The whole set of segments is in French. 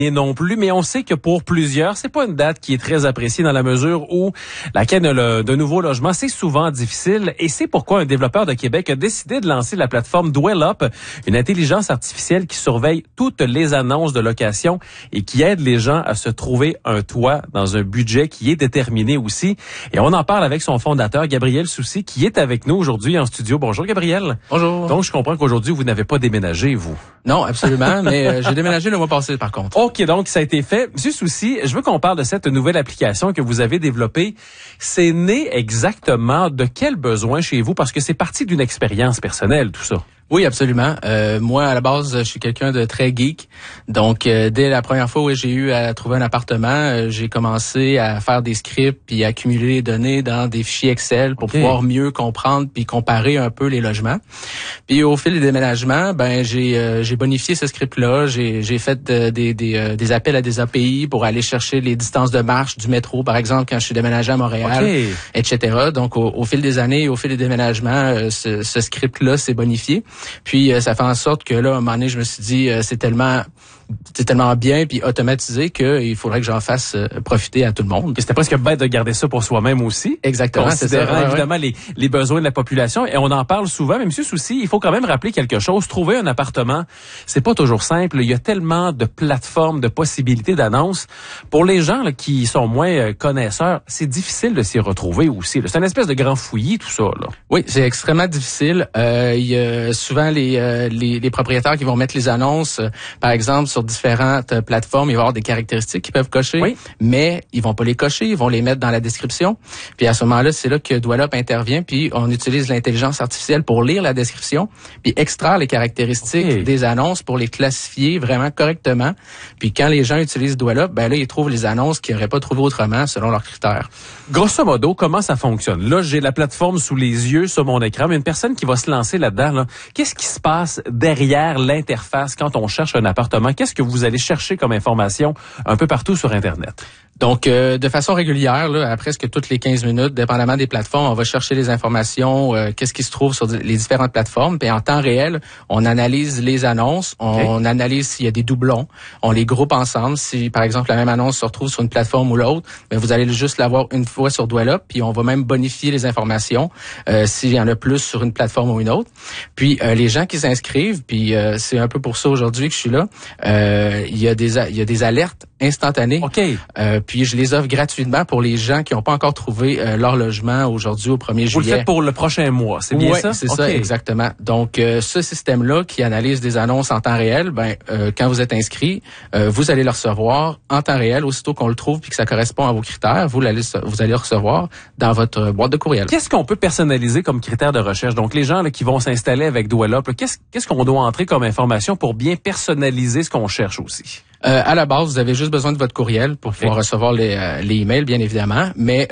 non plus, mais on sait que pour plusieurs, c'est pas une date qui est très appréciée dans la mesure où la quête de nouveaux logements, c'est souvent difficile et c'est pourquoi un développeur de Québec a décidé de lancer la plateforme Dwell-Up, une intelligence artificielle qui surveille toutes les annonces de location et qui aide les gens à se trouver un toit dans un budget qui est déterminé aussi. Et on en parle avec son fondateur, Gabriel Soucy, qui est avec nous aujourd'hui en studio. Bonjour Gabriel. Bonjour. Donc je comprends qu'aujourd'hui vous n'avez pas déménagé, vous. Non, absolument, mais j'ai déménagé le mois passé par contre. OK, donc ça a été fait. Monsieur Soucy, je veux qu'on parle de cette nouvelle application que vous avez développée. C'est né exactement de quel besoin chez vous? Parce que c'est parti d'une expérience personnelle, tout ça. Oui, absolument. Moi, à la base, je suis quelqu'un de très geek. Donc, dès la première fois où j'ai eu à trouver un appartement, j'ai commencé à faire des scripts puis à accumuler les données dans des fichiers Excel pour pouvoir mieux comprendre puis comparer un peu les logements. Puis, au fil des déménagements, j'ai bonifié ce script-là. J'ai fait des appels à des API pour aller chercher les distances de marche du métro, par exemple, quand je suis déménagé à Montréal, etc. Donc, au fil des années, au fil des déménagements, ce script-là s'est bonifié. Puis ça fait en sorte que là, à un moment donné, je me suis dit, c'est tellement bien puis automatisé qu'il faudrait que j'en fasse profiter à tout le monde. C'était presque bête de garder ça pour soi-même aussi. Exactement, c'est ça. Considérant évidemment les besoins de la population. Et on en parle souvent. Mais Monsieur Soucy, il faut quand même rappeler quelque chose. Trouver un appartement, c'est pas toujours simple. Il y a tellement de plateformes, de possibilités d'annonces. Pour les gens là, qui sont moins connaisseurs, c'est difficile de s'y retrouver aussi. C'est une espèce de grand fouillis, tout ça. Là. Oui, c'est extrêmement difficile. Il y a souvent les propriétaires qui vont mettre les annonces, par exemple, sur différentes plateformes, il va y avoir des caractéristiques qu'ils peuvent cocher, mais ils vont pas les cocher, ils vont les mettre dans la description. Puis à ce moment-là, c'est là que Dwell-Up intervient, puis on utilise l'intelligence artificielle pour lire la description, puis extraire les caractéristiques des annonces pour les classifier vraiment correctement. Puis quand les gens utilisent Dwell-Up, là, ils trouvent les annonces qu'ils n'auraient pas trouvées autrement selon leurs critères. Grosso modo, comment ça fonctionne? Là, j'ai la plateforme sous les yeux sur mon écran, mais une personne qui va se lancer là-dedans, là, qu'est-ce qui se passe derrière l'interface quand on cherche un appartement? Qu'est-ce que vous allez chercher comme information un peu partout sur Internet? Donc, de façon régulière, là, à presque toutes les 15 minutes, dépendamment des plateformes, on va chercher les informations, qu'est-ce qui se trouve sur les différentes plateformes. Puis en temps réel, on analyse les annonces, on analyse s'il y a des doublons, on les groupe ensemble. Si, par exemple, la même annonce se retrouve sur une plateforme ou l'autre, vous allez juste l'avoir une fois sur Dwell-Up, puis on va même bonifier les informations s'il y en a plus sur une plateforme ou une autre. Puis les gens qui s'inscrivent, puis c'est un peu pour ça aujourd'hui que je suis là, il y a des alertes instantanées. Puis je les offre gratuitement pour les gens qui n'ont pas encore trouvé leur logement aujourd'hui au 1er juillet. Vous le faites pour le prochain mois, c'est bien ça? Oui, c'est ça, exactement. Donc, ce système-là qui analyse des annonces en temps réel, quand vous êtes inscrit, vous allez le recevoir en temps réel, aussitôt qu'on le trouve puis que ça correspond à vos critères, vous allez le recevoir dans votre boîte de courriel. Qu'est-ce qu'on peut personnaliser comme critère de recherche? Donc, les gens là, qui vont s'installer avec Dwell-Up, qu'est-ce qu'on doit entrer comme information pour bien personnaliser ce qu'on cherche aussi? À la base, vous avez juste besoin de votre courriel pour pouvoir recevoir les emails, bien évidemment. Mais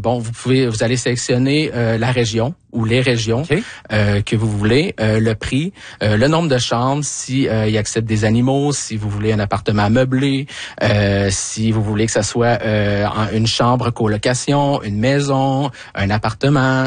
vous allez sélectionner la région ou les régions que vous voulez, le prix, le nombre de chambres, si il accepte des animaux, si vous voulez un appartement meublé, si vous voulez que ça soit une chambre colocation, une maison, un appartement.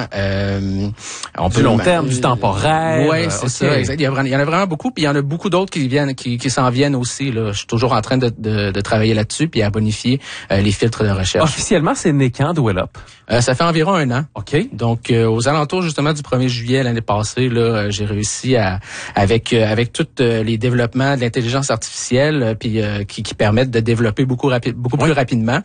Du long terme, du temporaire. Oui, c'est ça. Exact. Il y en a vraiment beaucoup, puis il y en a beaucoup d'autres qui s'en viennent aussi. Là, je suis toujours en train de travailler là-dessus puis à bonifier les filtres de recherche. Officiellement, c'est né quand, Dwell-Up? Ça fait environ 1 an. Donc, aux alentours justement du 1er juillet l'année passée, là, j'ai réussi avec tous les développements de l'intelligence artificielle puis qui permettent de développer beaucoup plus rapidement.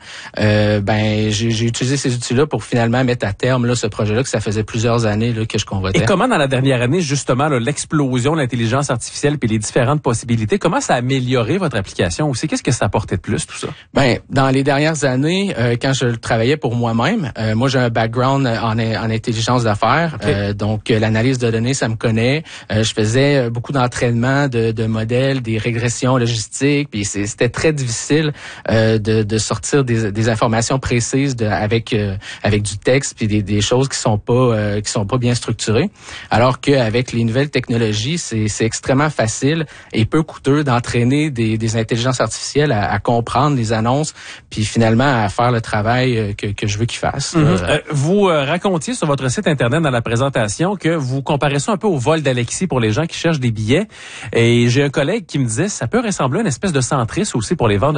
J'ai utilisé ces outils-là pour finalement mettre à terme là ce projet-là que ça faisait plusieurs années là, que je convoitais. Et comment dans la dernière année justement là, l'explosion de l'intelligence artificielle puis les différentes possibilités, comment ça a amélioré votre application aussi? Qu'est-ce que ça apportait de plus tout ça? Dans les dernières années, quand je travaillais pour moi-même, moi j'ai un background en intelligence d'affaires. Donc, l'analyse de données, ça me connaît. Je faisais beaucoup d'entraînement de modèles, des régressions logistiques, puis c'était très difficile de sortir des informations précises avec du texte, puis des choses qui sont pas bien structurées. Alors qu'avec les nouvelles technologies, c'est extrêmement facile et peu coûteux d'entraîner des intelligences artificielles à comprendre les annonces, puis finalement à faire le travail que je veux qu'ils fassent. Vous racontiez sur votre site Internet dans la présentation que vous comparez ça un peu au vol d'Alexis pour les gens qui cherchent des billets. Et j'ai un collègue qui me disait ça peut ressembler à une espèce de Centris aussi pour les ventes